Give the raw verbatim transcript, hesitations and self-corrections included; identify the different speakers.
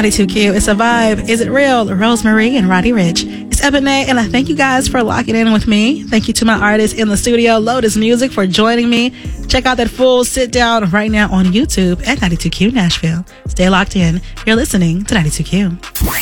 Speaker 1: ninety-two Q. It's a vibe. Is it real? Rosemary and Roddy Rich. It's Ebony, and I thank you guys for locking in with me. Thank you to my artists in the studio, Lotus Music, for joining me. Check out that full sit down right now on YouTube at ninety-two Q Nashville. Stay locked in. You're listening to ninety-two Q.